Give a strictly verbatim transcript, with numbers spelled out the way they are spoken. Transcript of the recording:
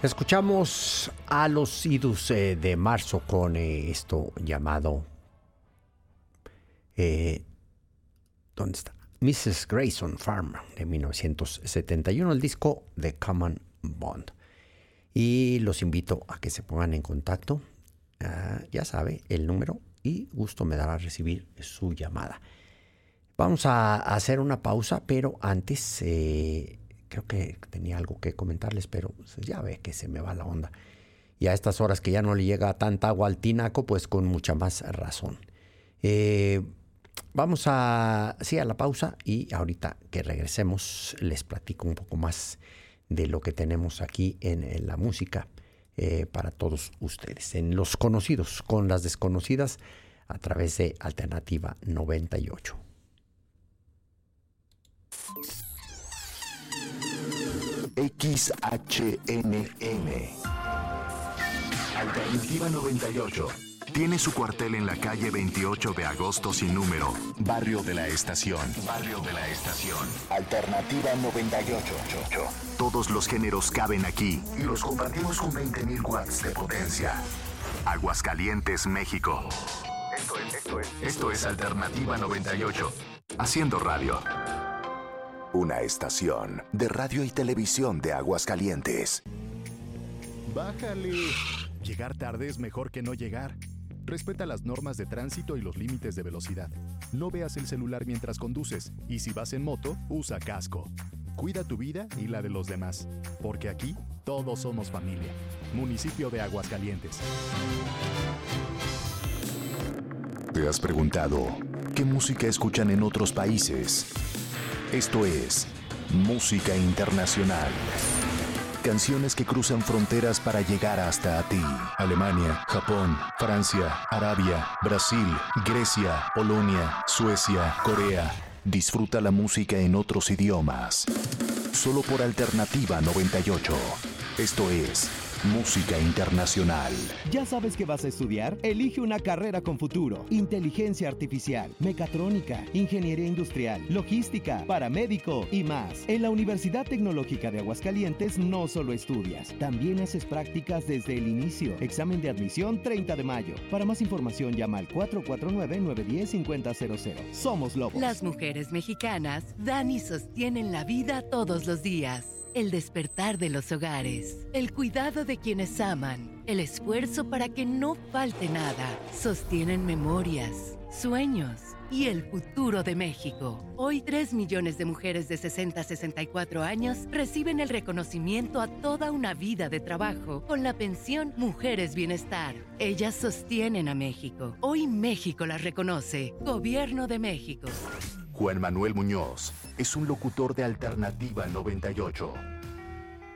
Escuchamos a los Idus eh, de marzo con eh, esto llamado... Eh, ¿Dónde está? missus Grayson Farm de mil novecientos setenta y uno, el disco The Common Bond. Y los invito a que se pongan en contacto. Uh, ya sabe el número y gusto me dará recibir su llamada. Vamos a hacer una pausa, pero antes eh, creo que tenía algo que comentarles, pero ya ve que se me va la onda. Y a estas horas que ya no le llega tanta agua al tinaco, pues con mucha más razón. Eh, vamos a, sí, a la pausa y ahorita que regresemos les platico un poco más de lo que tenemos aquí en, en la música. Eh, para todos ustedes, en Los Conocidos con las Desconocidas a través de Alternativa noventa y ocho. X H N M Alternativa noventa y ocho tiene su cuartel en la calle veintiocho de agosto sin número, Barrio de la Estación. Barrio de la Estación. Alternativa noventa y ocho. Todos los géneros caben aquí y los compartimos con veinte mil watts de potencia. Aguascalientes, México. Esto es, esto es, esto es Alternativa noventa y ocho. Haciendo radio. Una estación de radio y televisión de Aguascalientes. Bájale. Llegar tarde es mejor que no llegar. Respeta las normas de tránsito y los límites de velocidad. No veas el celular mientras conduces y si vas en moto, usa casco. Cuida tu vida y la de los demás, porque aquí todos somos familia. Municipio de Aguascalientes. ¿Te has preguntado qué música escuchan en otros países? Esto es Música Internacional. Canciones que cruzan fronteras para llegar hasta a ti. Alemania, Japón, Francia, Arabia, Brasil, Grecia, Polonia, Suecia, Corea. Disfruta la música en otros idiomas. Solo por Alternativa noventa y ocho. Esto es Música Internacional. ¿Ya sabes qué vas a estudiar? Elige una carrera con futuro. Inteligencia artificial, mecatrónica, ingeniería industrial, logística, paramédico y más. En la Universidad Tecnológica de Aguascalientes no solo estudias, también haces prácticas desde el inicio. Examen de admisión treinta de mayo. Para más información llama al cuatro cuatro nueve, nueve uno cero, cinco cero cero. Somos Lobos. Las mujeres mexicanas dan y sostienen la vida todos los días. El despertar de los hogares, el cuidado de quienes aman, el esfuerzo para que no falte nada, sostienen memorias, sueños y el futuro de México. Hoy, tres millones de mujeres de sesenta a sesenta y cuatro años reciben el reconocimiento a toda una vida de trabajo con la pensión Mujeres Bienestar. Ellas sostienen a México. Hoy México las reconoce. Gobierno de México. Juan Manuel Muñoz es un locutor de Alternativa noventa y ocho.